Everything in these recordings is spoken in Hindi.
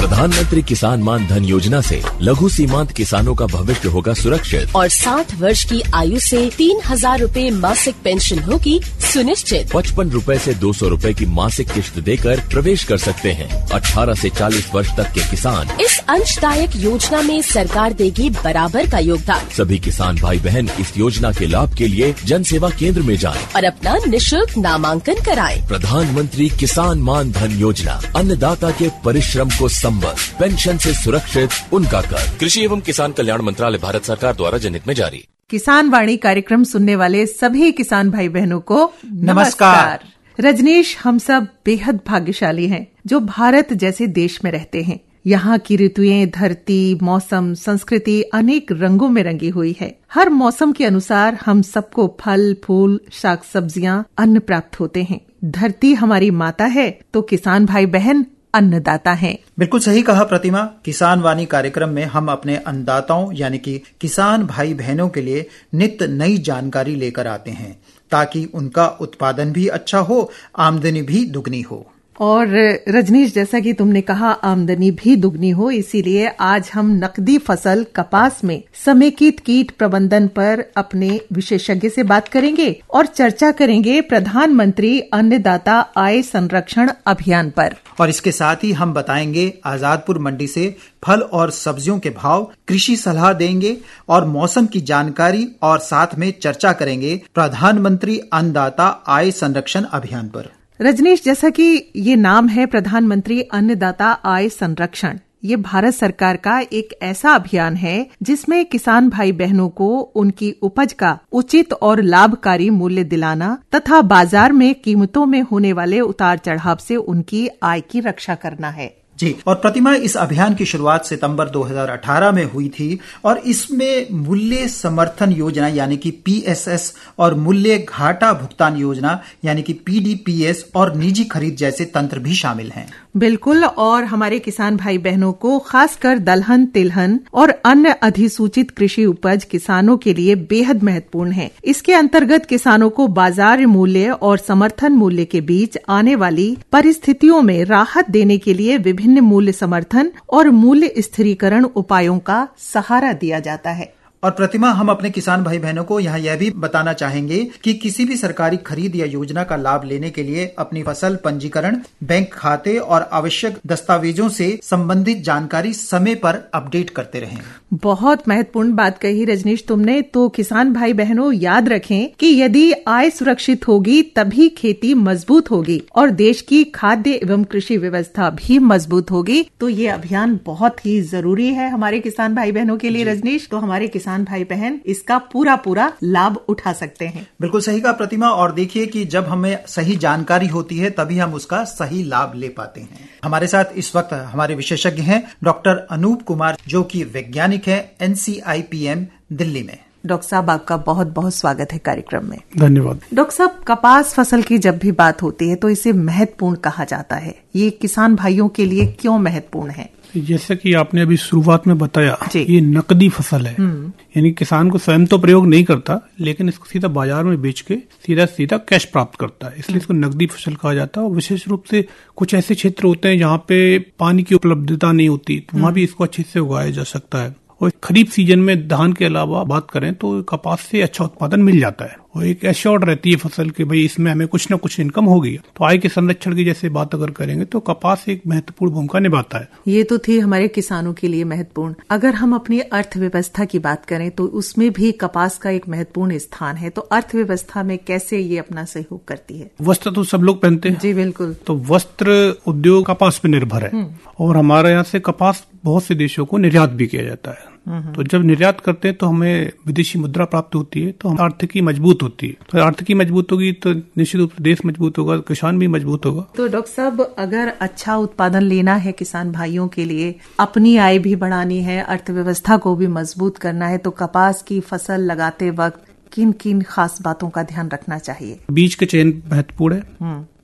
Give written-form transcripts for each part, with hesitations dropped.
प्रधानमंत्री किसान मान धन योजना से लघु सीमांत किसानों का भविष्य होगा सुरक्षित और 60 वर्ष की आयु से 3,000 रूपए मासिक पेंशन होगी सुनिश्चित। 55 रूपए से 200 रूपए की मासिक किश्त देकर प्रवेश कर सकते हैं। 18 से 40 वर्ष तक के किसान इस अंशदायक योजना में सरकार देगी बराबर का योगदान। सभी किसान भाई बहन इस योजना के लाभ के लिए जन सेवा केंद्र में जाएं और अपना निःशुल्क नामांकन कराएं। प्रधानमंत्री किसान मान धन योजना, अन्नदाता के परिश्रम को संबल, पेंशन से सुरक्षित उनका कर। कृषि एवं किसान कल्याण मंत्रालय, भारत सरकार द्वारा जनहित में जारी। किसान वाणी कार्यक्रम सुनने वाले सभी किसान भाई बहनों को नमस्कार। रजनीश, हम सब बेहद भाग्यशाली हैं जो भारत जैसे देश में रहते हैं। यहाँ की ऋतुएं, धरती, मौसम, संस्कृति अनेक रंगों में रंगी हुई है। हर मौसम के अनुसार हम सबको फल, फूल, शाक सब्जियां, अन्न प्राप्त होते हैं। धरती हमारी माता है तो किसान भाई बहन अन्नदाता हैं। बिल्कुल सही कहा प्रतिमा। किसान वाणी कार्यक्रम में हम अपने अन्नदाताओं यानी कि किसान भाई बहनों के लिए नित्य नई जानकारी लेकर आते हैं ताकि उनका उत्पादन भी अच्छा हो, आमदनी भी दुगनी हो। और रजनीश, जैसा कि तुमने कहा, आमदनी भी दुगनी हो, इसीलिए आज हम नकदी फसल कपास में समेकित कीट प्रबंधन पर अपने विशेषज्ञ से बात करेंगे और चर्चा करेंगे प्रधानमंत्री अन्नदाता आय संरक्षण अभियान पर। और इसके साथ ही हम बताएंगे आजादपुर मंडी से फल और सब्जियों के भाव, कृषि सलाह देंगे और मौसम की जानकारी, और साथ में चर्चा करेंगे प्रधानमंत्री अन्नदाता आय संरक्षण अभियान पर। रजनीश, जैसा कि ये नाम है प्रधानमंत्री अन्नदाता आय संरक्षण, ये भारत सरकार का एक ऐसा अभियान है जिसमें किसान भाई बहनों को उनकी उपज का उचित और लाभकारी मूल्य दिलाना तथा बाजार में कीमतों में होने वाले उतार चढ़ाव से उनकी आय की रक्षा करना है। जी, और प्रतिमा, इस अभियान की शुरुआत सितंबर 2018 में हुई थी और इसमें मूल्य समर्थन योजना यानी कि पीएसएस और मूल्य घाटा भुगतान योजना यानी कि पीडीपीएस और निजी खरीद जैसे तंत्र भी शामिल हैं। बिल्कुल, और हमारे किसान भाई बहनों को खासकर दलहन, तिलहन और अन्य अधिसूचित कृषि उपज किसानों के लिए बेहद महत्वपूर्ण है। इसके अंतर्गत किसानों को बाजार मूल्य और समर्थन मूल्य के बीच आने वाली परिस्थितियों में राहत देने के लिए विभिन्न मूल्य समर्थन और मूल्य स्थिरीकरण उपायों का सहारा दिया जाता है। और प्रतिमा, हम अपने किसान भाई बहनों को यहाँ यह भी बताना चाहेंगे कि किसी भी सरकारी खरीद या योजना का लाभ लेने के लिए अपनी फसल पंजीकरण, बैंक खाते और आवश्यक दस्तावेजों से संबंधित जानकारी समय पर अपडेट करते रहें। बहुत महत्वपूर्ण बात कही रजनीश तुमने। तो किसान भाई बहनों, याद रखें कि यदि आय सुरक्षित होगी तभी खेती मजबूत होगी और देश की खाद्य एवं कृषि व्यवस्था भी मजबूत होगी। तो ये अभियान बहुत ही जरूरी है हमारे किसान भाई बहनों के लिए रजनीश। तो हमारे किसान भाई बहन इसका पूरा लाभ उठा सकते हैं। बिल्कुल सही कहा प्रतिमा। और देखिए कि जब हमें सही जानकारी होती है तभी हम उसका सही लाभ ले पाते हैं। हमारे साथ इस वक्त हमारे विशेषज्ञ हैं डॉक्टर अनूप कुमार, जो कि वैज्ञानिक है NCIPM दिल्ली में। डॉक्टर साहब, आपका बहुत बहुत स्वागत है कार्यक्रम में। धन्यवाद। डॉक्टर साहब, कपास फसल की जब भी बात होती है तो इसे महत्वपूर्ण कहा जाता है। ये किसान भाइयों के लिए क्यों महत्वपूर्ण है? जैसे कि आपने अभी शुरुआत में बताया, ये नकदी फसल है, यानी किसान को स्वयं तो प्रयोग नहीं करता लेकिन इसको सीधा बाजार में बेच के सीधा कैश प्राप्त करता है, इसलिए इसको नकदी फसल कहा जाता है। और विशेष रूप से कुछ ऐसे क्षेत्र होते हैं जहाँ पे पानी की उपलब्धता नहीं होती, तो वहाँ भी इसको अच्छे से उगाया जा सकता है। और खरीफ सीजन में धान के अलावा बात करें तो कपास से अच्छा उत्पादन मिल जाता है और एक एश्योर्ड रहती है फसल कि भाई इसमें हमें कुछ न कुछ इनकम होगी। तो आय के संरक्षण की जैसे बात अगर करेंगे तो कपास एक महत्वपूर्ण भूमिका निभाता है। ये तो थी हमारे किसानों के लिए महत्वपूर्ण। अगर हम अपनी अर्थव्यवस्था की बात करें तो उसमें भी कपास का एक महत्वपूर्ण स्थान है। तो अर्थव्यवस्था में कैसे ये अपना सहयोग करती है? वस्त्र तो सब लोग पहनते हैं। जी बिल्कुल। तो वस्त्र उद्योग कपास पे निर्भर है और हमारे यहाँ से कपास बहुत से देशों को निर्यात भी किया जाता है। तो जब निर्यात करते हैं तो हमें विदेशी मुद्रा प्राप्त होती है, तो आर्थिकी मजबूत होती है। तो आर्थिकी मजबूत होगी तो निश्चित रूप से देश मजबूत होगा, किसान भी मजबूत होगा। तो डॉक्टर साहब, अगर अच्छा उत्पादन लेना है किसान भाइयों के लिए, अपनी आय भी बढ़ानी है, अर्थव्यवस्था को भी मजबूत करना है, तो कपास की फसल लगाते वक्त किन किन खास बातों का ध्यान रखना चाहिए? बीज के चयन महत्वपूर्ण है।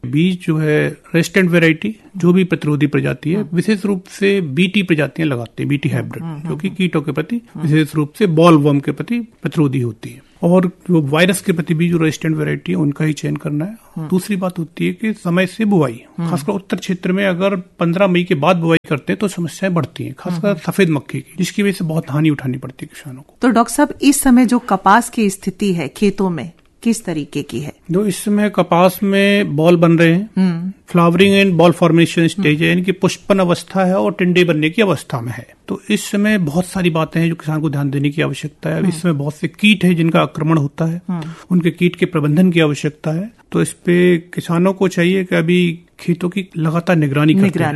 बीज जो है रेजिस्टेंट वैरायटी, जो भी प्रतिरोधी प्रजाति है, विशेष रूप से बीटी प्रजातियां लगाते हैं, बीटी हाइब्रिड, जो कि कीटों के प्रति विशेष रूप से बॉल वर्म के प्रति प्रतिरोधी होती है। और जो वायरस के प्रति भी जो रेजिस्टेंट वैरायटी है उनका ही चयन करना है। दूसरी बात होती है कि समय से बुआई, खासकर उत्तर क्षेत्र में अगर 15 मई के बाद बुआई करते हैं तो समस्याएं बढ़ती हैं, खासकर सफेद मक्खी की, जिसकी वजह से बहुत हानि उठानी पड़ती है किसानों को। तो डॉक्टर साहब, इस समय जो कपास की स्थिति है खेतों में किस तरीके की है? जो इस समय कपास में बॉल बन रहे हैं, flowering and ball formation stage है, यानी कि पुष्पन अवस्था है और टिंडे बनने की अवस्था में है। तो इस समय बहुत सारी बातें हैं जो किसान को ध्यान देने की आवश्यकता है। इस समय बहुत से कीट है जिनका आक्रमण होता है, उनके कीट के प्रबंधन की आवश्यकता है। तो इस पे किसानों को चाहिए कि अभी खेतों की लगातार निगरानी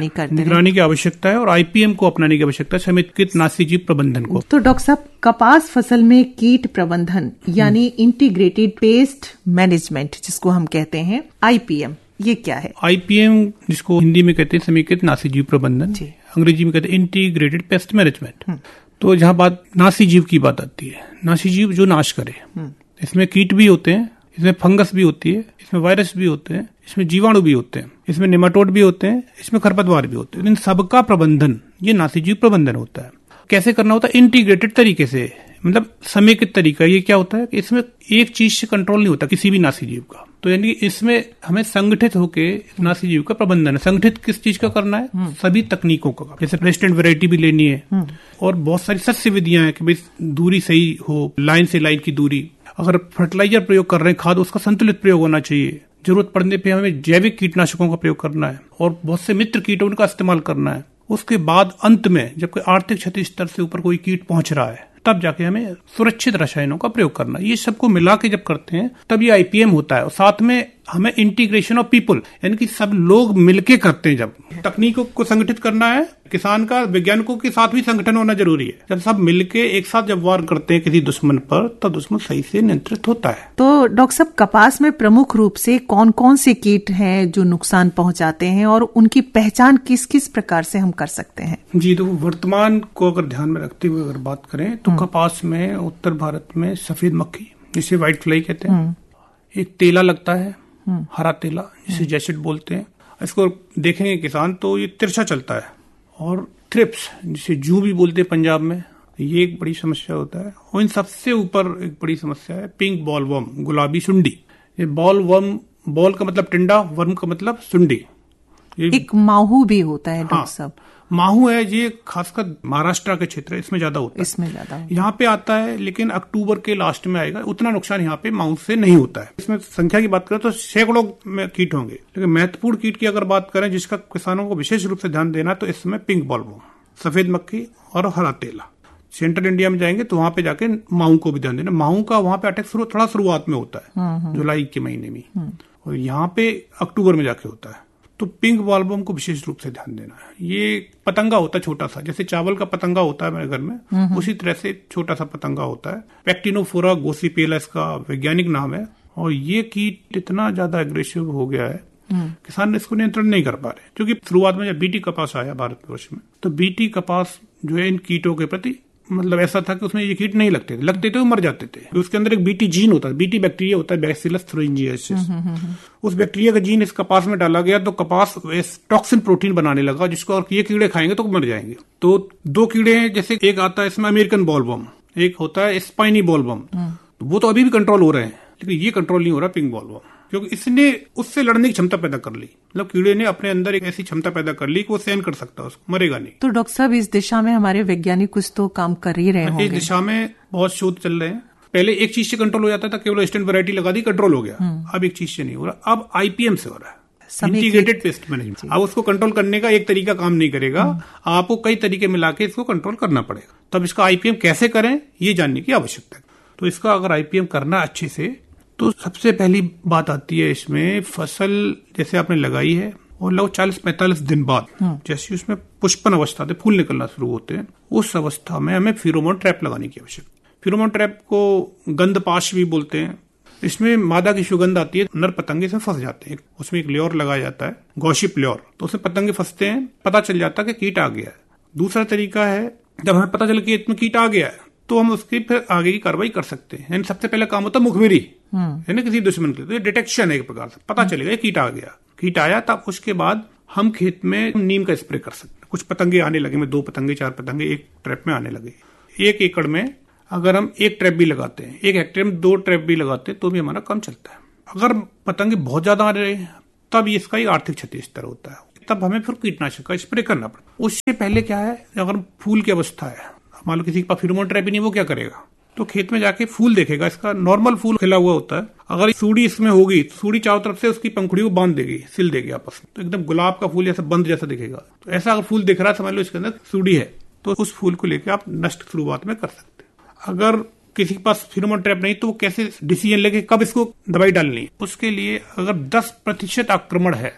की आवश्यकता है और आईपीएम को अपनाने की आवश्यकता है, समेकित नासी जीव प्रबंधन को। तो डॉक्टर साहब, कपास फसल में कीट प्रबंधन यानी इंटीग्रेटेड पेस्ट मैनेजमेंट जिसको हम कहते हैं आईपीएम, ये क्या है? आईपीएम जिसको हिंदी में कहते हैं समेकित नासी जीव प्रबंधन, अंग्रेजी में कहते हैं इंटीग्रेटेड पेस्ट मैनेजमेंट। तो जहाँ बात नासी जीव की बात आती है, नासी जीव जो नाश करे, इसमें कीट भी होते हैं, इसमें फंगस भी होती है, इसमें वायरस भी होते हैं, इसमें जीवाणु भी होते हैं, इसमें नेमाटोड भी होते हैं, इसमें खरपतवार भी होते हैं। इन सबका प्रबंधन ये नासी जीव प्रबंधन होता है। कैसे करना होता है? इंटीग्रेटेड तरीके से, मतलब समेकित तरीका। ये क्या होता है कि इसमें एक चीज से कंट्रोल नहीं होता किसी भी नासी जीव का। तो यानी इसमें हमें संगठित होकर नासी जीव का प्रबंधन है। संगठित किस चीज का करना है? सभी तकनीकों का, जैसे रेजिस्टेंट वैरायटी भी लेनी है और बहुत सारी सस्य विधियां हैं कि भाई दूरी सही हो, लाइन से लाइन की दूरी। अगर फर्टिलाइजर प्रयोग कर रहे हैं, खाद, उसका संतुलित प्रयोग होना चाहिए। जरूरत पड़ने पे हमें जैविक कीटनाशकों का प्रयोग करना है और बहुत से मित्र कीटों का इस्तेमाल करना है। उसके बाद अंत में जब कोई आर्थिक क्षति स्तर से ऊपर कोई कीट पहुंच रहा है, तब जाके हमें सुरक्षित रसायनों का प्रयोग करना है। ये सबको मिला के जब करते हैं तब ये आईपीएम होता है। और साथ में हमें इंटीग्रेशन ऑफ पीपल, यानी कि सब लोग मिलके करते हैं। जब तकनीकों को संगठित करना है, किसान का वैज्ञानिकों के साथ भी संगठन होना जरूरी है। जब सब मिलके एक साथ जब वार करते हैं किसी दुश्मन पर, तब दुश्मन सही से नियंत्रित होता है। तो डॉक्टर साहब, कपास में प्रमुख रूप से कौन कौन से कीट हैं जो नुकसान पहुंचाते हैं और उनकी पहचान किस किस प्रकार से हम कर सकते हैं? जी, तो वर्तमान को अगर ध्यान में रखते हुए अगर बात करें तो कपास में उत्तर भारत में सफेद मक्खी, जिसे व्हाइट फ्लाई कहते हैं, एक तेला लगता है, हरा तेला जिसे जैसिड बोलते हैं। इसको देखेंगे किसान तो ये तिरछा चलता है। और थ्रिप्स जिसे जू भी बोलते हैं पंजाब में, ये एक बड़ी समस्या होता है। और इन सबसे ऊपर एक बड़ी समस्या है पिंक बॉल वर्म, गुलाबी सुंडी। ये बॉल वर्म, बॉल का मतलब टिंडा, वर्म का मतलब सुंडी। एक माहू भी होता है डॉक्टर साहब। माहू है, ये खासकर महाराष्ट्र के क्षेत्र है, इसमें ज्यादा होता है। इसमें ज्यादा यहाँ पे आता है, लेकिन अक्टूबर के लास्ट में आएगा। उतना नुकसान यहाँ पे माहू से नहीं होता है। इसमें संख्या की बात करें तो सैकड़ों में कीट होंगे, लेकिन महत्वपूर्ण कीट की अगर बात करें जिसका किसानों को विशेष रूप से ध्यान देना, तो इसमें पिंक बॉल वर्म, सफेद मक्खी और हरा तेला। सेंट्रल इंडिया में जाएंगे तो वहां पे जाके माहू को भी ध्यान देना। माहू का वहां पे अटैक थोड़ा शुरुआत में होता है, जुलाई के महीने में, और यहाँ पे अक्टूबर में जाके होता है। तो पिंक बॉल वर्म को विशेष रूप से ध्यान देना है। ये पतंगा होता है छोटा सा, जैसे चावल का पतंगा होता है मेरे घर में, उसी तरह से छोटा सा पतंगा होता है। पैक्टिनोफोरा गोसिपेला इसका वैज्ञानिक नाम है। और ये कीट इतना ज्यादा एग्रेसिव हो गया है, किसान इसको नियंत्रण नहीं कर पा रहे। क्योंकि शुरुआत में जब बीटी कपास आया भारतवर्ष में, तो बीटी कपास जो है इन कीटों के प्रति मतलब ऐसा था कि उसमें ये कीट नहीं लगते थे वो मर जाते थे। उसके अंदर एक बीटी जीन होता है, बीटी बैक्टीरिया होता है, बैसिलस थ्रोइंजियसिस। उस बैक्टीरिया का जीन इस कपास में डाला गया तो कपास टॉक्सिन प्रोटीन बनाने लगा, जिसको और ये कीड़े खाएंगे तो मर जाएंगे। तो दो कीड़े हैं, जैसे एक आता है इसमें अमेरिकन बॉल वर्म, एक होता है स्पाइनी बॉल वर्म। वो तो अभी भी कंट्रोल हो रहे हैं, लेकिन ये कंट्रोल नहीं हो रहा पिंक बॉल वर्म, क्योंकि इसने उससे लड़ने की क्षमता पैदा कर ली। मतलब कीड़े ने अपने अंदर एक ऐसी क्षमता पैदा कर ली कि वो सहन कर सकता है, उसको मरेगा नहीं। तो डॉक्टर साहब, इस दिशा में हमारे वैज्ञानिक कुछ तो काम कर ही रहे होंगे। इस दिशा में बहुत शोध चल रहे हैं। पहले एक चीज से कंट्रोल हो जाता था, केवल रेजिस्टेंट वैरायटी लगा दी, कंट्रोल हो गया। अब एक चीज से नहीं हो रहा, अब आईपीएम से हो रहा है, इंटीग्रेटेड पेस्ट मैनेजमेंट। अब उसको कंट्रोल करने का एक तरीका काम नहीं करेगा, आपको कई तरीके मिला के इसको कंट्रोल करना पड़ेगा। तब इसका आईपीएम कैसे करें ये जानने की आवश्यकता है। तो इसका अगर आईपीएम करना अच्छे से, तो सबसे पहली बात आती है इसमें, फसल जैसे आपने लगाई है और लगभग 40-45 दिन बाद जैसे उसमें पुष्पन अवस्था से फूल निकलना शुरू होते हैं, उस अवस्था में हमें फेरोमोन ट्रैप लगाने की आवश्यकता है। फेरोमोन ट्रैप को गंधपाश भी बोलते हैं। इसमें मादा की सुगंध आती है, नर पतंगे इसमें फंस जाते हैं। उसमें एक ल्योर लगाया जाता है, गॉसिप ल्योर, तो उसमें पतंगे फंसते हैं, पता चल जाता है कि कीट आ गया है। दूसरा तरीका है, जब हमें पता चले कि इसमें कीट आ गया है तो हम उसकी फिर आगे की कार्रवाई कर सकते हैं। यानी सबसे पहला काम होता है मुखबिरी, है ना, किसी दुश्मन के। तो ये डिटेक्शन है, एक प्रकार से पता चलेगा कीट आ गया। कीट आया तब उसके बाद हम खेत में नीम का स्प्रे कर सकते हैं। कुछ पतंगे आने लगे, में 2 पतंगे 4 पतंगे एक ट्रैप में आने लगे। 1 एकड़ में अगर हम 1 ट्रैप भी लगाते हैं, 1 हेक्टेयर में 2 ट्रैप भी लगाते हैं तो भी हमारा काम चलता है। अगर पतंगे बहुत ज्यादा आ रहे हैं तब इसका ही आर्थिक क्षति स्तर होता है, तब हमें फिर कीटनाशक का स्प्रे करना पड़ता है। उससे पहले क्या है, अगर फूल की अवस्था है, मान लो किसी के पास फेरोमोन ट्रैप ही नहीं, वो क्या करेगा, तो खेत में जाके फूल देखेगा, इसका नॉर्मल फूल खिला हुआ होता है, अगर सूड़ी इसमें होगी, सूड़ी चारों तरफ से उसकी पंखुड़ी को बांध देगी, सिल देगी आपस में, तो एकदम गुलाब का फूल जैसा बंद जैसा दिखेगा। तो ऐसा अगर फूल दिख रहा है समझ लो इसके अंदर सूड़ी है, तो उस फूल को लेकर आप नष्ट शुरुआत में कर सकते हैं। अगर किसी के पास फेरोमोन ट्रैप नहीं तो वो कैसे डिसीजन लेके कब इसको दवाई डालनी है, उसके लिए अगर 10% आक्रमण है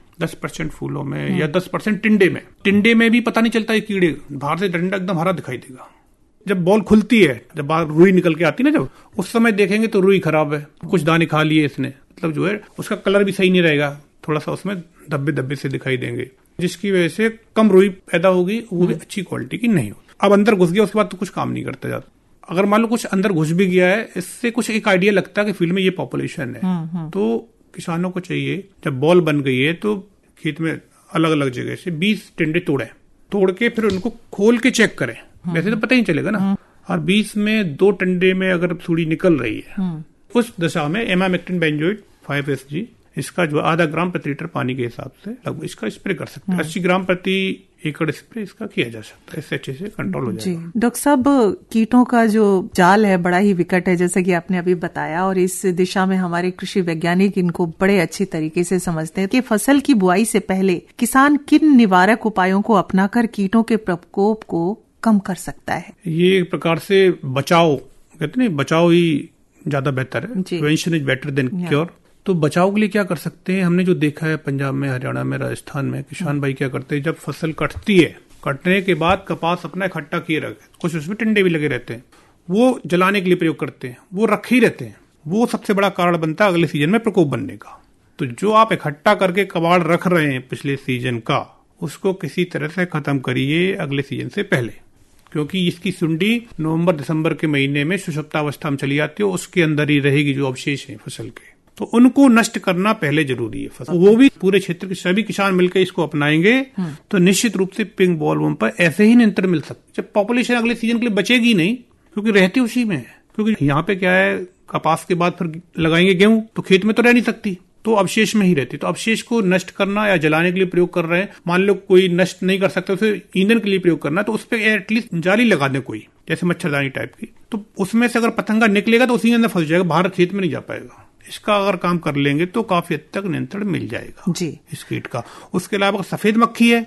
10% फूलों में या 10% टिंडे में भी पता नहीं चलता है कीड़े, बाहर से डंडा एकदम हरा दिखाई देगा। जब बॉल खुलती है, जब बाहर रुई निकल के आती है ना, जब उस समय देखेंगे तो रुई खराब है, कुछ दाने खा लिए इसने, मतलब जो है उसका कलर भी सही नहीं रहेगा, थोड़ा सा उसमें धब्बे धब्बे से दिखाई देंगे, जिसकी वजह से कम रुई पैदा होगी, वो भी अच्छी क्वालिटी की नहीं होती। अब अंदर घुस गया उसके बाद तो कुछ काम नहीं करता जाता। अगर मान लो कुछ अंदर घुस भी गया है, इससे कुछ एक आइडिया लगता है कि फील्ड में ये पॉपुलेशन है, तो किसानों को चाहिए जब बॉल बन गई है तो खेत में अलग अलग जगह से 20 टिंडे तोड़ के फिर उनको खोल के चेक करें, वैसे तो पता ही चलेगा ना। और 20 में 2 टिंडे में अगर सूड़ी निकल रही है, उस दशा में एमामेक्टिन बेंजोएट 5 SG, इसका जो आधा ग्राम प्रति लीटर पानी के हिसाब से लगभग इसका स्प्रे कर सकते हैं। 80 ग्राम प्रति एकड़ स्प्रे इसका किया जा सकता है, इससे अच्छे से कंट्रोल हो जाएगा। डॉक्टर साहब, कीटों का जो जाल है बड़ा ही विकट है, जैसे कि आपने अभी बताया, और इस दिशा में हमारे कृषि वैज्ञानिक इनको बड़े अच्छी तरीके से समझते हैं कि फसल की बुआई से पहले किसान किन निवारक उपायों को अपनाकर कीटों के प्रकोप को कम कर सकता है। ये एक प्रकार से बचाव, कहते हैं बचाव ही ज्यादा बेहतर है, prevention is better than cure. तो बचाव के लिए क्या कर सकते हैं, हमने जो देखा है पंजाब में, हरियाणा में, राजस्थान में, किसान भाई क्या करते हैं, जब फसल कटती है, कटने के बाद कपास अपना इकट्ठा किए रखे, कुछ उसमें टिंडे भी लगे रहते हैं, वो जलाने के लिए प्रयोग करते हैं, वो रखे ही रहते हैं, वो सबसे बड़ा कारण बनता है अगले सीजन में प्रकोप बनने का। तो जो आप इकट्ठा करके कबाड़ रख रहे हैं पिछले सीजन का, उसको किसी तरह से खत्म करिए अगले सीजन से पहले, क्योंकि इसकी सुंडी नवंबर दिसंबर के महीने में सुषुप्तावस्था में चली जाती है, उसके अंदर ही रहेगी जो अवशेष है फसल के, तो उनको नष्ट करना पहले जरूरी है फसल। वो भी पूरे क्षेत्र के सभी किसान मिलकर इसको अपनाएंगे तो निश्चित रूप से पिंक बॉलवर्म पर ऐसे ही नियंत्रण मिल सकता है। जब पॉपुलेशन अगले सीजन के लिए बचेगी नहीं, क्योंकि रहती उसी में है, क्योंकि यहाँ पे क्या है, कपास के बाद फिर लगाएंगे गेहूं, तो खेत में तो रह नहीं सकती, तो अवशेष में ही रहती। तो अवशेष को नष्ट करना या जलाने के लिए प्रयोग कर रहे हैं, मान लो कोई नष्ट नहीं कर सकता, उसे ईंधन के लिए प्रयोग करना, तो उस पर एटलीस्ट जाली लगा दे कोई, जैसे मच्छरदानी टाइप की, तो उसमें से अगर पतंगा निकलेगा तो उसी के अंदर फंस जाएगा, बाहर खेत में नहीं जा पाएगा। इसका अगर काम कर लेंगे तो काफी हद तक नियंत्रण मिल जाएगा जी इस कीट का। उसके अलावा सफेद मक्खी है,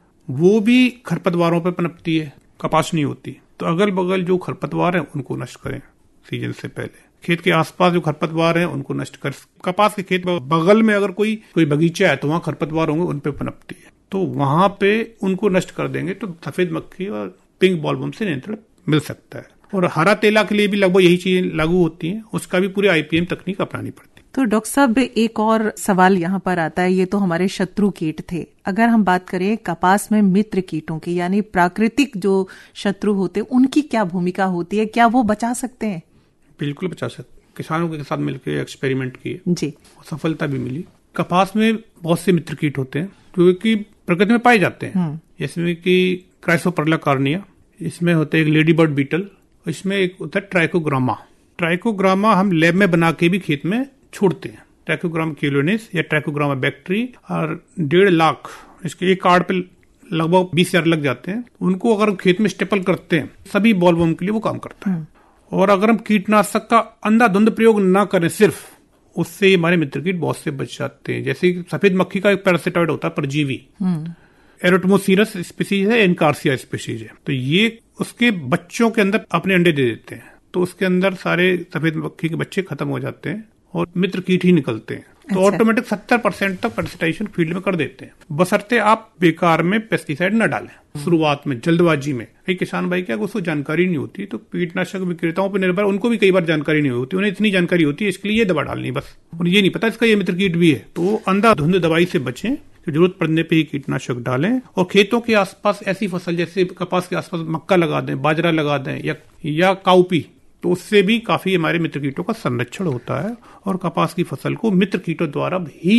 वो भी खरपतवारों पर पनपती है, कपास नहीं होती, तो अगल बगल जो खरपतवार है उनको नष्ट करें सीजन से पहले। खेत के आसपास जो खरपतवार हैं उनको नष्ट कर, कपास के खेत बगल में अगर कोई बगीचा है तो वहां खरपतवार होंगे, उन पे पनपती है, तो वहां पे उनको नष्ट कर देंगे तो सफेद मक्खी और पिंक बॉलवर्म से नियंत्रण मिल सकता है। और हरा तेला के लिए भी लगभग यही चीजें लागू होती हैं, उसका भी पूरे IPM तकनीक अपनानी पड़ती है। तो डॉक्टर साहब, एक और सवाल यहाँ पर आता है, ये तो हमारे शत्रु कीट थे, अगर हम बात करें कपास में मित्र कीटों की, यानी प्राकृतिक जो शत्रु होते हैं, उनकी क्या भूमिका होती है, क्या वो बचा सकते हैं? बिल्कुल बचा सकते, किसानों के साथ मिलकर एक्सपेरिमेंट किए जी, सफलता भी मिली। कपास में बहुत से मित्र कीट होते हैं जो कि प्रकृति में पाए जाते हैं, जैसे कि क्राइसोपर्ला कार्निया, इसमें होते हैं एक लेडी बर्ड बीटल, इसमें एक होता है ट्राइकोग्रामा हम लैब में बना के भी खेत में छोड़ते हैं, ट्राइकोग्रामा क्यूलोनिस या ट्राइकोग्रामा बैक्टीरी, और 1.5 लाख इसके एक कार्ड पे लगभग 20,000 लग जाते हैं। उनको अगर खेत में स्टेपल करते हैं सभी बॉलवर्म के लिए वो काम करता है। और अगर हम कीटनाशक का अंधाधुंध प्रयोग ना करें सिर्फ, उससे हमारे मित्र कीट बहुत से बच जाते हैं। जैसे सफेद मक्खी का एक पैरासिटॉइड होता है परजीवी, एरोटमोसीरस स्पीसीज है, इनकार्सिया स्पीसीज है, तो ये उसके बच्चों के अंदर अपने अंडे दे देते हैं, तो उसके अंदर सारे सफेद मक्खी के बच्चे खत्म हो जाते हैं और मित्र कीट ही निकलते हैं। तो ऑटोमेटिक 70% तक पैरासिटाइजेशन फील्ड में कर देते हैं, बशर्ते आप बेकार में पेस्टिसाइड न डालें शुरुआत में, जल्दबाजी में। कई किसान भाई क्या उसको जानकारी नहीं होती, तो कीटनाशक विक्रेताओं पर निर्भर, उनको भी कई बार जानकारी नहीं होती, उन्हें इतनी जानकारी होती है इसके लिए ये दवा डालनी बस, और ये नहीं पता इसका ये मित्र कीट भी है। तो अंधाधुंध दवाई से बचें, जरूरत पड़ने पे ही कीटनाशक डालें, और खेतों के आसपास ऐसी फसल जैसे कपास के आसपास मक्का लगा दें, बाजरा लगा दें या काउपी, तो उससे भी काफी हमारे मित्र कीटों का संरक्षण होता है और कपास की फसल को मित्र कीटों द्वारा ही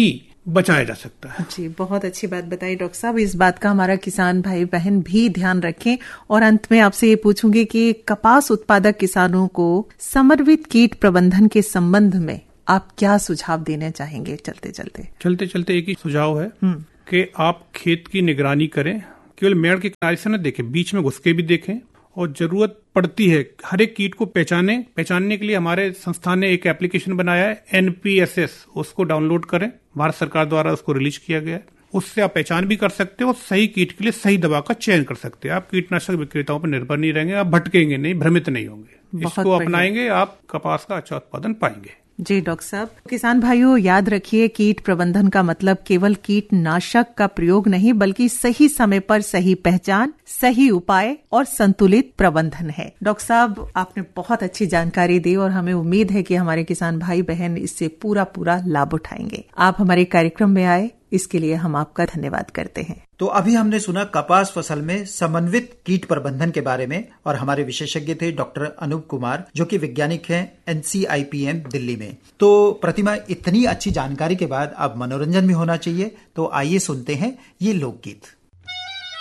बचाया जा सकता है। जी, बहुत अच्छी बात बताई डॉक्टर साहब। इस बात का हमारा किसान भाई बहन भी ध्यान रखें। और अंत में आपसे ये पूछूंगी कि कपास उत्पादक किसानों को समन्वित कीट प्रबंधन के संबंध में आप क्या सुझाव देना चाहेंगे? चलते चलते एक ही सुझाव है कि आप खेत की निगरानी करें, केवल मेड़ के किनारे से न देखें, बीच में घुस के भी देखें, और जरूरत पड़ती है हर एक कीट को पहचानने के लिए हमारे संस्थान ने एक एप्लीकेशन बनाया है NPSS, उसको डाउनलोड करें, भारत सरकार द्वारा उसको रिलीज किया गया है। उससे आप पहचान भी कर सकते हो और सही कीट के लिए सही दवा का चयन कर सकते हैं। आप कीटनाशक विक्रेताओं पर निर्भर नहीं रहेंगे, आप भटकेंगे नहीं, भ्रमित नहीं होंगे। इसको अपनाएंगे, आप कपास का अच्छा उत्पादन पाएंगे। जी डॉक्टर साहब। किसान भाइयों, याद रखिए, कीट प्रबंधन का मतलब केवल कीटनाशक का प्रयोग नहीं, बल्कि सही समय पर सही पहचान, सही उपाय और संतुलित प्रबंधन है। डॉक्टर साहब, आपने बहुत अच्छी जानकारी दी और हमें उम्मीद है कि हमारे किसान भाई बहन इससे पूरा लाभ उठाएंगे। आप हमारे कार्यक्रम में आए, इसके लिए हम आपका धन्यवाद करते हैं। तो अभी हमने सुना कपास फसल में समन्वित कीट प्रबंधन के बारे में, और हमारे विशेषज्ञ थे डॉक्टर अनूप कुमार, जो कि वैज्ञानिक हैं NCIPM दिल्ली में। तो प्रतिमा, इतनी अच्छी जानकारी के बाद अब मनोरंजन भी होना चाहिए, तो आइए सुनते हैं ये लोकगीत।